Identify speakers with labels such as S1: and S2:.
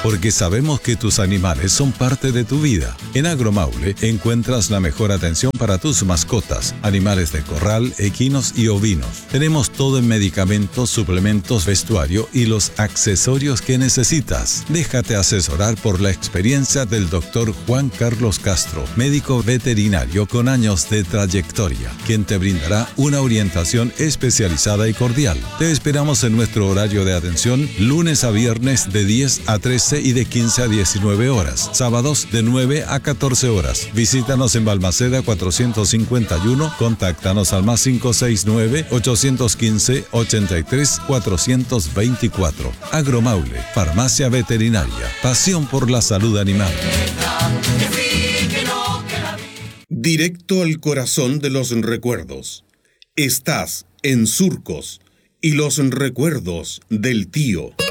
S1: porque sabemos que tus animales son parte de tu vida. En Agromaule encuentras la mejor atención para tus mascotas, animales de corral, equinos y ovinos. Tenemos todo en medicamentos, suplementos, vestuario y los accesorios que necesitas. Déjate asesorar por la experiencia del Dr. Juan Carlos Castro, médico veterinario con años de trayectoria, quien te brindará una orientación especializada y cordial. Te esperamos en nuestro horario de atención lunes a viernes de 10 a 13 y de 15 a 19 horas, sábados de 9 a 14 horas. Visítanos en Balmaceda 451, contáctanos al más 569-815-83-424. Agromaule, farmacia veterinaria, pasión por la salud animal.
S2: Directo al corazón de los recuerdos. Estás en Surcos y los recuerdos del tío.